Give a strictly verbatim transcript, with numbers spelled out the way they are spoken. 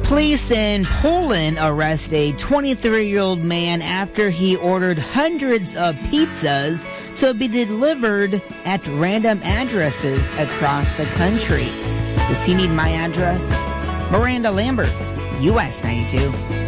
Police in Poland arrest a twenty-three-year-old man after he ordered hundreds of pizzas to be delivered at random addresses across the country. Does he need my address? Miranda Lambert, U S ninety-two.